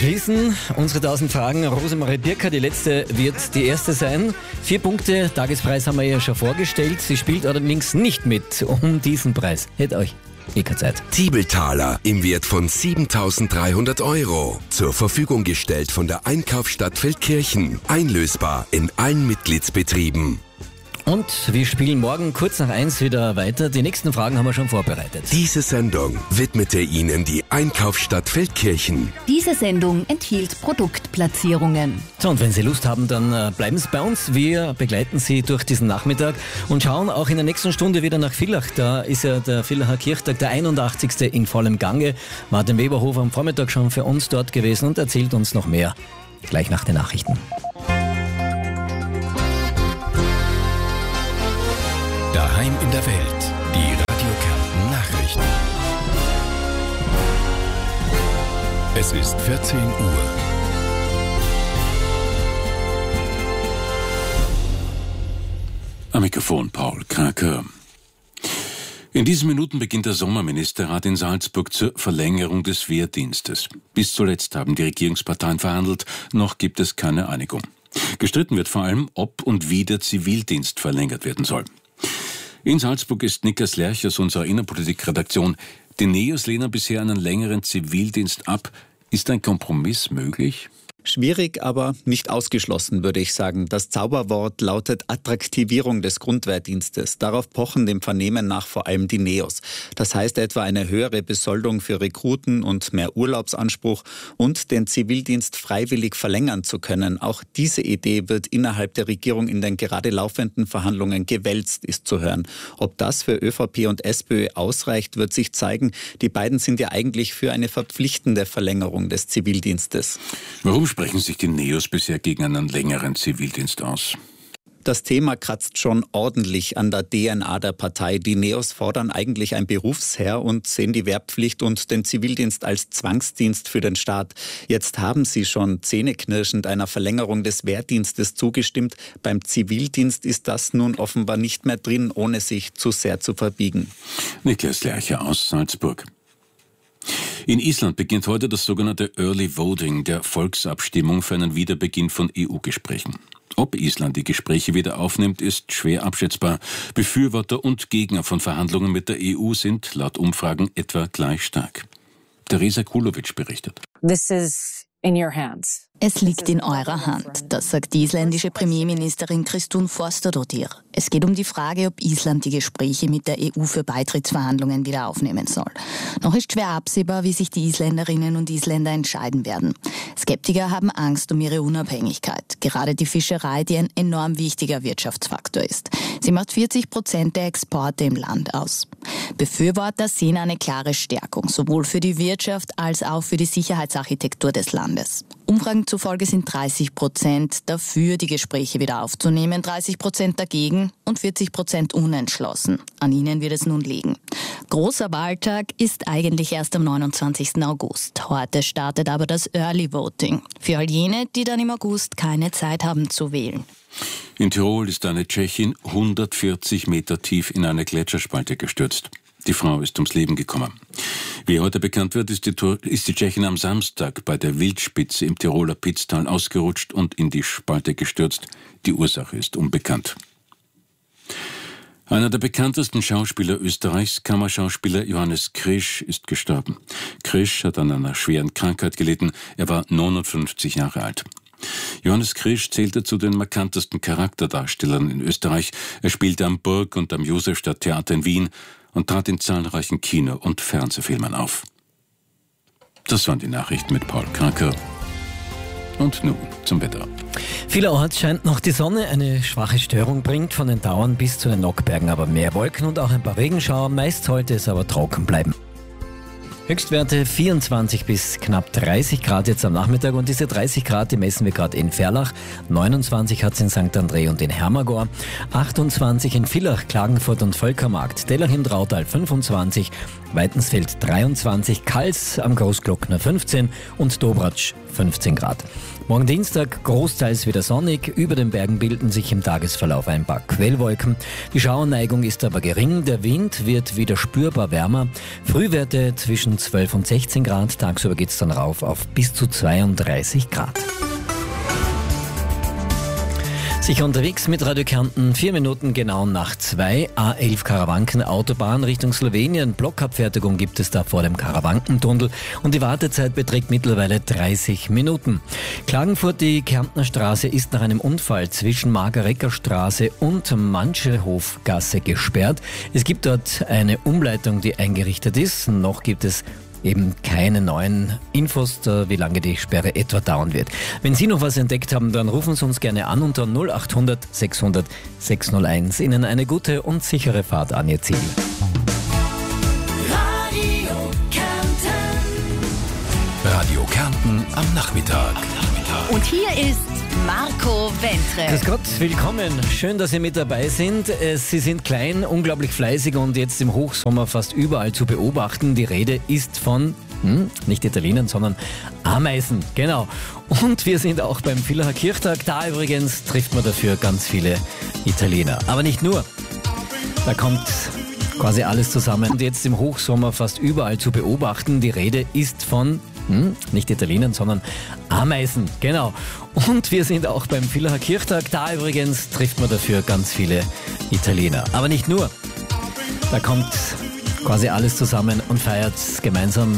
schließen unsere 1000 Fragen. Rosemarie Birker, die letzte wird die erste sein. 4 Punkte, Tagespreis haben wir ja schon vorgestellt. Sie spielt allerdings nicht mit um diesen Preis. Hätte euch Zeit. Zwiebeltaler im Wert von 7.300 €. Zur Verfügung gestellt von der Einkaufsstadt Feldkirchen. Einlösbar in allen Mitgliedsbetrieben. Und wir spielen morgen kurz nach 1 wieder weiter. Die nächsten Fragen haben wir schon vorbereitet. Diese Sendung widmete Ihnen die Einkaufsstadt Feldkirchen. Diese Sendung enthielt Produktplatzierungen. So, und wenn Sie Lust haben, dann bleiben Sie bei uns. Wir begleiten Sie durch diesen Nachmittag und schauen auch in der nächsten Stunde wieder nach Villach. Da ist ja der Villacher Kirchtag, der 81. in vollem Gange. Martin Weberhofer am Vormittag schon für uns dort gewesen und erzählt uns noch mehr. Gleich nach den Nachrichten. Daheim in der Welt. Die Radio Kärnten Nachrichten. Es ist 14 Uhr. Am Mikrofon Paul Kraker. In diesen Minuten beginnt der Sommerministerrat in Salzburg zur Verlängerung des Wehrdienstes. Bis zuletzt haben die Regierungsparteien verhandelt, noch gibt es keine Einigung. Gestritten wird vor allem, ob und wie der Zivildienst verlängert werden soll. In Salzburg ist Niklas Lerch aus unserer Innenpolitik-Redaktion. Die NEOS lehnen bisher einen längeren Zivildienst ab. Ist ein Kompromiss möglich? Schwierig, aber nicht ausgeschlossen, würde ich sagen. Das Zauberwort lautet Attraktivierung des Grundwehrdienstes. Darauf pochen dem Vernehmen nach vor allem die NEOS. Das heißt etwa eine höhere Besoldung für Rekruten und mehr Urlaubsanspruch und den Zivildienst freiwillig verlängern zu können. Auch diese Idee wird innerhalb der Regierung in den gerade laufenden Verhandlungen gewälzt, ist zu hören. Ob das für ÖVP und SPÖ ausreicht, wird sich zeigen. Die beiden sind ja eigentlich für eine verpflichtende Verlängerung des Zivildienstes. Warum sprechen sich die NEOS bisher gegen einen längeren Zivildienst aus? Das Thema kratzt schon ordentlich an der DNA der Partei. Die NEOS fordern eigentlich ein Berufsheer und sehen die Wehrpflicht und den Zivildienst als Zwangsdienst für den Staat. Jetzt haben sie schon zähneknirschend einer Verlängerung des Wehrdienstes zugestimmt. Beim Zivildienst ist das nun offenbar nicht mehr drin, ohne sich zu sehr zu verbiegen. Niklas Lercher aus Salzburg. In Island beginnt heute das sogenannte Early Voting, der Volksabstimmung für einen Wiederbeginn von EU-Gesprächen. Ob Island die Gespräche wieder aufnimmt, ist schwer abschätzbar. Befürworter und Gegner von Verhandlungen mit der EU sind laut Umfragen etwa gleich stark. Teresa Kulovic berichtet. This is in your hands. Es liegt in eurer Hand, das sagt die isländische Premierministerin Kristrún Frostadóttir. Es geht um die Frage, ob Island die Gespräche mit der EU für Beitrittsverhandlungen wieder aufnehmen soll. Noch ist schwer absehbar, wie sich die Isländerinnen und Isländer entscheiden werden. Skeptiker haben Angst um ihre Unabhängigkeit. Gerade die Fischerei, die ein enorm wichtiger Wirtschaftsfaktor ist. Sie macht 40% der Exporte im Land aus. Befürworter sehen eine klare Stärkung, sowohl für die Wirtschaft als auch für die Sicherheitsarchitektur des Landes. Umfragen zufolge sind 30% dafür, die Gespräche wieder aufzunehmen, 30% dagegen und 40% unentschlossen. An ihnen wird es nun liegen. Großer Wahltag ist eigentlich erst am 29. August. Heute startet aber das Early Voting. Für all jene, die dann im August keine Zeit haben zu wählen. In Tirol ist eine Tschechin 140 Meter tief in eine Gletscherspalte gestürzt. Die Frau ist ums Leben gekommen. Wie heute bekannt wird, ist die Tschechin am Samstag bei der Wildspitze im Tiroler Pitztal ausgerutscht und in die Spalte gestürzt. Die Ursache ist unbekannt. Einer der bekanntesten Schauspieler Österreichs, Kammerschauspieler Johannes Krisch, ist gestorben. Krisch hat an einer schweren Krankheit gelitten. Er war 59 Jahre alt. Johannes Krisch zählte zu den markantesten Charakterdarstellern in Österreich. Er spielte am Burg- und am Josefstadt-Theater in Wien und trat in zahlreichen Kino- und Fernsehfilmen auf. Das waren die Nachrichten mit Paul Kraker. Und nun zum Wetter. Vielerorts scheint noch die Sonne, eine schwache Störung bringt von den Tauern bis zu den Nockbergen, aber mehr Wolken und auch ein paar Regenschauer. Meist sollte es aber trocken bleiben. Höchstwerte 24 bis knapp 30 Grad jetzt am Nachmittag und diese 30 Grad, die messen wir gerade in Ferlach, 29 hat es in St. André und in Hermagor, 28 in Villach, Klagenfurt und Völkermarkt, Dellach im Drautal 25, Weitensfeld 23, Kals am Großglockner 15 und Dobratsch 15 Grad. Morgen Dienstag großteils wieder sonnig, über den Bergen bilden sich im Tagesverlauf ein paar Quellwolken. Die Schauerneigung ist aber gering, der Wind wird wieder spürbar wärmer, Frühwerte zwischen zwischen 12 und 16 Grad. Tagsüber geht es dann rauf auf bis zu 32 Grad. Sicher unterwegs mit Radio Kärnten, 4 Minuten genau nach 2, A11 Karawanken, Autobahn Richtung Slowenien. Blockabfertigung gibt es da vor dem Karawankentunnel und die Wartezeit beträgt mittlerweile 30 Minuten. Klagenfurt, die Kärntner Straße ist nach einem Unfall zwischen Margarecker-Straße und Manschelhofgasse gesperrt. Es gibt dort eine Umleitung, die eingerichtet ist. Noch gibt es eben keine neuen Infos, wie lange die Sperre etwa dauern wird. Wenn Sie noch was entdeckt haben, dann rufen Sie uns gerne an unter 0800 600 601. Ihnen eine gute und sichere Fahrt an Ihr Ziel. Radio Kärnten am Nachmittag. Und hier ist Marco Wentre. Grüß Gott, willkommen. Schön, dass Sie mit dabei sind. Sie sind klein, unglaublich fleißig und jetzt im Hochsommer fast überall zu beobachten. Die Rede ist von, nicht Italienern, sondern Ameisen. Genau. Und wir sind auch beim Villacher Kirchtag. Da übrigens trifft man dafür ganz viele Italiener. Aber nicht nur. Da kommt quasi alles zusammen. Und jetzt im Hochsommer fast überall zu beobachten. Die Rede ist von nicht Italienern, sondern Ameisen, genau. Und wir sind auch beim Villacher Kirchtag. Da übrigens trifft man dafür ganz viele Italiener. Aber nicht nur. Da kommt quasi alles zusammen und feiert gemeinsam